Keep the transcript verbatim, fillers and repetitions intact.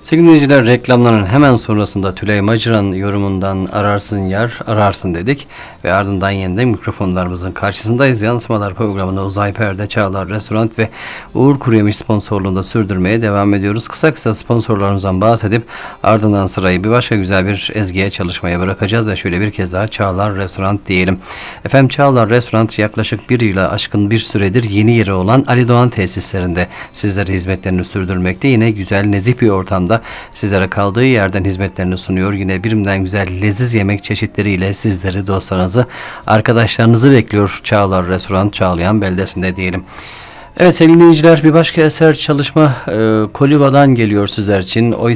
Sevgili dinleyiciler, reklamların hemen sonrasında Tülay Maciran yorumundan ararsın yer ararsın dedik ve ardından yeniden mikrofonlarımızın karşısındayız. Yansımalar programında Uzay Perde, Çağlar Restoran ve Uğur Kuruyemiş sponsorluğunda sürdürmeye devam ediyoruz. Kısa kısa sponsorlarımızdan bahsedip ardından sırayı bir başka güzel bir ezgiye çalışmaya bırakacağız ve şöyle bir kez daha Çağlar Restoran diyelim. Efendim, Çağlar Restoran yaklaşık bir yıla aşkın bir süredir yeni yeri olan Ali Doğan tesislerinde sizlere hizmetlerini sürdürmekte. Yine güzel, nezih bir ortamda sizlere kaldığı yerden hizmetlerini sunuyor. Yine birimden güzel leziz yemek çeşitleriyle sizleri, dostlarınızı, arkadaşlarınızı bekliyor Çağlar Restoran, Çağlayan beldesinde diyelim. Evet sevgili dinleyiciler, bir başka eser çalışma e, Koliva'dan geliyor sizler için. O